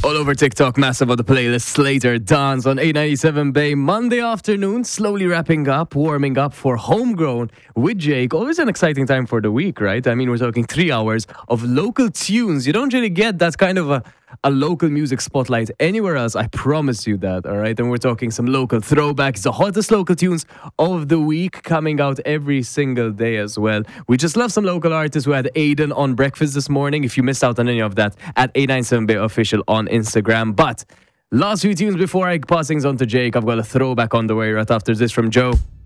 All over TikTok, massive on the playlist. Slater Dance on 897 Bay. Monday afternoon, slowly wrapping up, warming up for Homegrown with Jake. Always an exciting time for the week, right? I mean, we're talking 3 hours of local tunes. You don't really get that kind of a local music spotlight anywhere else. I promise you that, all right? And we're talking some local throwbacks, the hottest local tunes of the week coming out every single day as well. We just love some local artists. We had Aiden on Breakfast this morning. If you missed out on any of that, at 897 Bay Official on Instagram. But last few tunes before I pass things on to Jake, I've got a throwback on the way right after this from Joe.